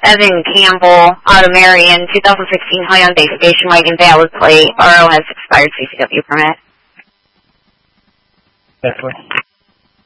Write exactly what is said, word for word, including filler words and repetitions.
Evan Campbell, out of Marion, two thousand sixteen Hyundai station wagon, valid plate. R O has expired C C W permit. Excellent.